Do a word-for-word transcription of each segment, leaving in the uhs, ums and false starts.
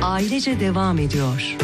ailece devam ediyor.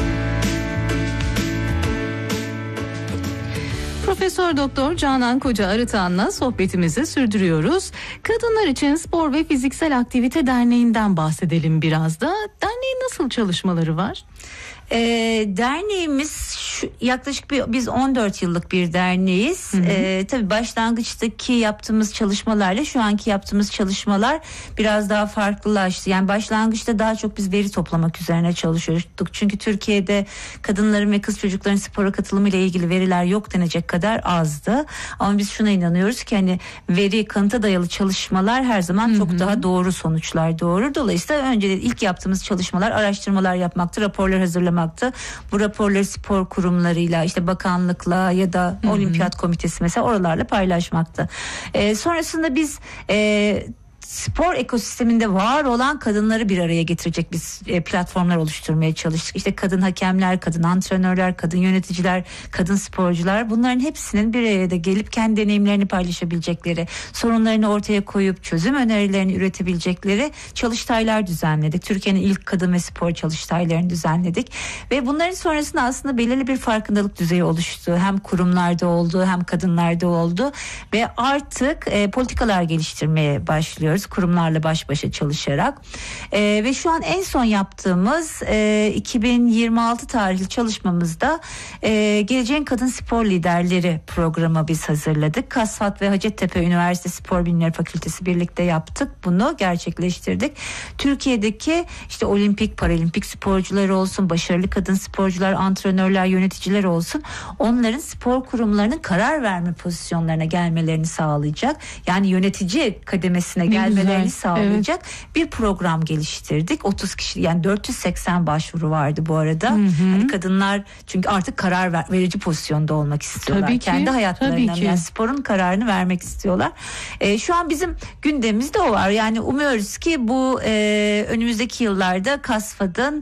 Profesör Doktor Canan Koca Arıtan'la sohbetimizi sürdürüyoruz. Kadınlar için Spor ve Fiziksel Aktivite Derneği'nden bahsedelim biraz da. Derneğin nasıl çalışmaları var? E, derneğimiz şu, yaklaşık bir, biz on dört yıllık bir derneğiz. E, tabii başlangıçtaki yaptığımız çalışmalarla şu anki yaptığımız çalışmalar biraz daha farklılaştı. Yani başlangıçta daha çok biz veri toplamak üzerine çalışıyorduk. Çünkü Türkiye'de kadınların ve kız çocukların spora katılımı ile ilgili veriler yok denecek kadar azdı. Ama biz şuna inanıyoruz ki hani veri, kanıta dayalı çalışmalar her zaman çok Hı-hı. daha doğru sonuçlar doğurur. Dolayısıyla önce ilk yaptığımız çalışmalar araştırmalar yapmaktı, raporlar hazırlamaktı. Bu raporları spor kurumlarıyla, işte bakanlıkla ya da Hı-hı. Olimpiyat Komitesi mesela oralarla paylaşmaktı. Ee, sonrasında biz e, spor ekosisteminde var olan kadınları bir araya getirecek biz e, platformlar oluşturmaya çalıştık. İşte kadın hakemler, kadın antrenörler, kadın yöneticiler, kadın sporcular, bunların hepsinin bir araya da gelip kendi deneyimlerini paylaşabilecekleri, sorunlarını ortaya koyup çözüm önerilerini üretebilecekleri çalıştaylar düzenledik. Türkiye'nin ilk kadın ve spor çalıştaylarını düzenledik ve bunların sonrasında aslında belirli bir farkındalık düzeyi oluştu. Hem kurumlarda oldu, hem kadınlarda oldu ve artık e, politikalar geliştirmeye başlıyoruz. Kurumlarla baş başa çalışarak e, ve şu an en son yaptığımız e, iki bin yirmi altı tarihli çalışmamızda e, Geleceğin Kadın Spor Liderleri programı biz hazırladık. Kasvat ve Hacettepe Üniversitesi Spor Bilimleri Fakültesi birlikte yaptık. Bunu gerçekleştirdik. Türkiye'deki işte olimpik, paralimpik sporcular olsun, başarılı kadın sporcular, antrenörler, yöneticiler olsun, onların spor kurumlarının karar verme pozisyonlarına gelmelerini sağlayacak. Yani yönetici kademesine gelmelerini Güzel. sağlayacak evet. bir program geliştirdik. otuz kişi, yani dört yüz seksen başvuru vardı bu arada. Hı hı. Hani kadınlar çünkü artık karar ver, verici pozisyonda olmak istiyorlar. Tabii ki, kendi hayatlarına yani sporun kararını vermek istiyorlar. Ee, şu an bizim gündemimizde o var. Yani umuyoruz ki bu e, önümüzdeki yıllarda Kasfad'ın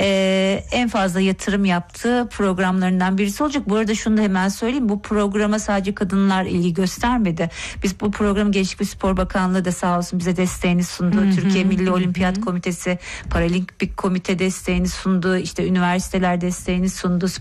e, en fazla yatırım yaptığı programlarından birisi olacak. Bu arada şunu da hemen söyleyeyim. Bu programa sadece kadınlar ilgi göstermedi. Biz bu programı Gençlik ve Spor Bakanlığı da sağ olsun bize desteğini sundu. Hı-hı. Türkiye Milli Olimpiyat Komitesi, Paralimpik Komite desteğini sundu. İşte üniversiteler desteğini sundu.